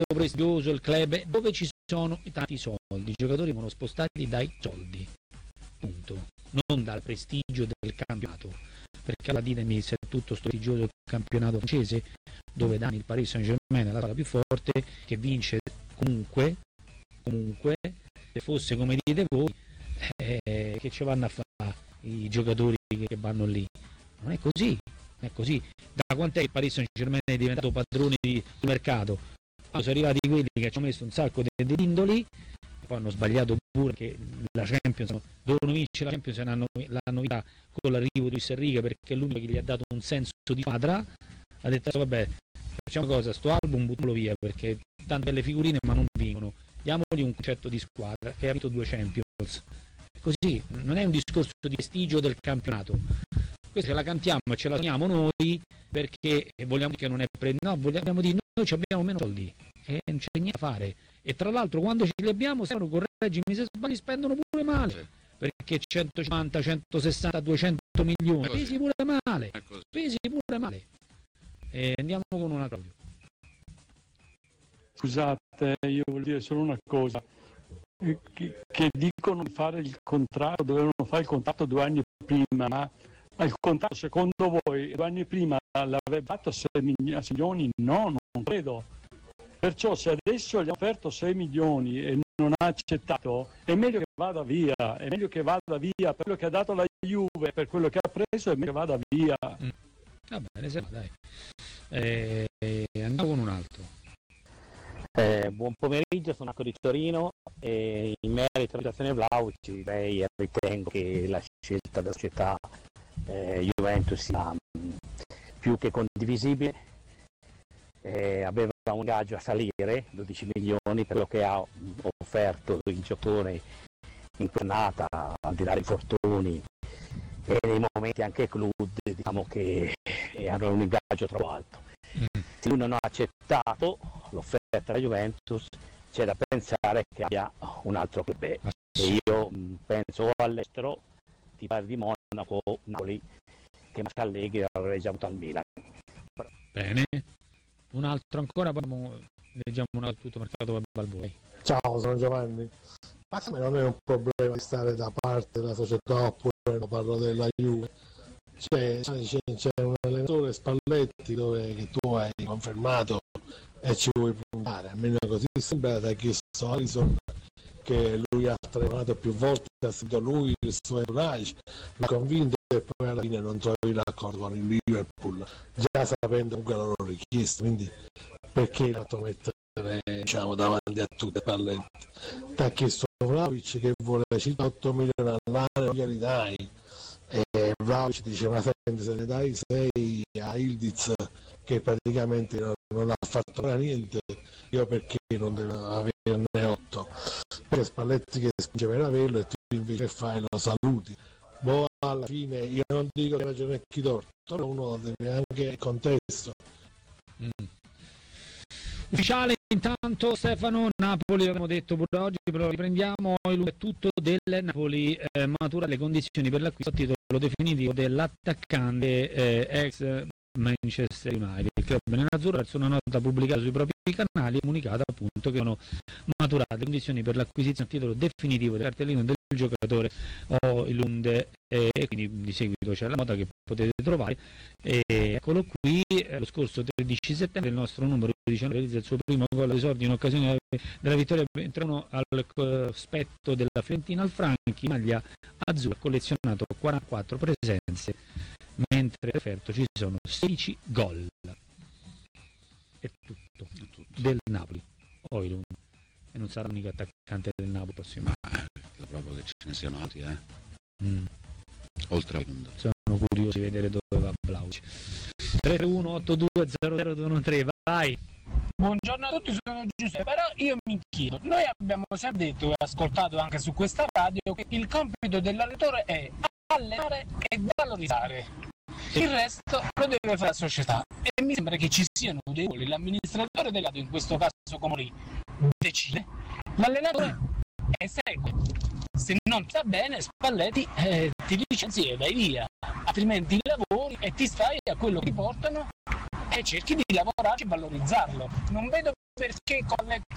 prestigioso il club, dove ci sono tanti soldi, i giocatori vengono spostati dai soldi, punto, non dal prestigio del campionato, perché allora ditemi se è tutto prestigioso il campionato francese, dove danno il Paris Saint-Germain è la squadra più forte, che vince comunque, se fosse come dite voi, che ci vanno a fare i giocatori che vanno lì? Non è così, non è così. Da quant'è che il Paris Saint-Germain è diventato padrone del mercato? Sono arrivati quelli che ci hanno messo un sacco di tindoli, poi hanno sbagliato pure, che la Champions dovevano vincere la Champions, la novità con l'arrivo di Luis Enrique, perché è l'unico che gli ha dato un senso di squadra. Ha detto vabbè, facciamo una cosa, sto album buttiamolo via, perché tante belle figurine ma non vincono, diamogli un concetto di squadra, che ha vinto 2 Champions. Così, non è un discorso di prestigio del campionato, questa la cantiamo e ce la suoniamo noi perché vogliamo che non è no, vogliamo dire noi abbiamo meno soldi e non c'è niente da fare, e tra l'altro quando ce li abbiamo, se correggimi se sbagli, spendono pure male, perché 150, 160, 200 milioni, pesi pure male, e andiamo con un altro. Scusate, io voglio dire solo una cosa, che dicono di fare il contratto, dovevano fare il contratto 2 anni prima, ma il contratto secondo voi 2 anni prima l'aveva fatto a 6 milioni? No, non credo. Perciò se adesso gli hanno offerto 6 milioni e non ha accettato, è meglio che vada via, per quello che ha dato la Juve, per quello che ha preso è meglio che vada via. Va bene, se no, dai. Andiamo con un altro. Buon pomeriggio, sono Marco di Torino e in merito alla situazione Vlahovic, ritengo che la scelta della società Juventus sia più che condivisibile. Aveva un ingaggio a salire, 12 milioni per quello che ha offerto il giocatore in giornata, al di là dei fortuni e nei momenti anche club, diciamo che hanno un ingaggio troppo alto. Se lui non ha accettato l'offerta della Juventus, c'è da pensare che abbia un altro club, e io penso all'estero, ti parli di Monaco, Napoli, che Allegri avrebbe già avuto al Milan. Bene, un altro ancora, poi leggiamo un altro tutto mercato per Balboni. Ciao, sono Giovanni. Ma a me non è un problema di stare da parte della società, oppure non parlo della Juve. C'è un allenatore, Spalletti, che tu hai confermato e ci vuoi puntare, almeno così sembra. Ti ha chiesto Alisson, che lui ha telefonato più volte, ha sentito lui, il suo entourage, l'ha convinto e poi alla fine non trovi l'accordo con il Liverpool, già sapendo comunque la loro richiesta, quindi perché l'ha fatto mettere, diciamo, davanti a tutte le Spalletti? Ti ha chiesto Vlahovic, che vuole 8 milioni all'anno, non glieli dai, e Vlahovic diceva: senti, se ne dai 6 a Ildiz, che praticamente non ha fatto niente, io perché non devo averne 8? Perché Spalletti che spinge per averlo e tu invece fai, lo saluti. Boh, alla fine io non dico che ragione è chi torto, però uno deve anche il contesto. Ufficiale intanto Stefano, Napoli abbiamo detto pure oggi, però riprendiamo, è tutto del Napoli, matura le condizioni per l'acquisto a titolo definitivo dell'attaccante ex Manchester United. Il club nerazzurro, verso una nota pubblicata sui propri canali, comunicato appunto che sono maturate le condizioni per l'acquisizione a titolo definitivo del cartellino del giocatore Højlund, e quindi di seguito c'è la nota che potete trovare, e eccolo qui. Lo scorso 13 settembre il nostro numero 19 realizza il suo primo gol d'esordio in occasione della vittoria 3-1 al cospetto della Fiorentina al Franchi, maglia azzurra, collezionato 44 presenze, mentre referto ci sono 16 gol. È tutto del Napoli, Højlund, e non sarà l'unico attaccante del Napoli prossimo. Credo proprio che ce ne siano altri, oltre a Højlund. Sono curioso di vedere dove va Vlahovic. 3-1-8-2-0-0-2-1-3, vai. Buongiorno a tutti, sono Giuseppe. Però io mi chiedo, noi abbiamo sempre detto e ascoltato anche su questa radio che il compito dell'allenatore è allenare e valorizzare, il resto lo deve fare la società, e mi sembra che ci siano dei ruoli. L'amministratore delegato, in questo caso Comori, decide, l'allenatore segue. Se non sta bene Spalletti ti licenzi e vai via, altrimenti lavori e ti stai a quello che ti portano e cerchi di lavorarci e valorizzarlo. Non vedo perché con le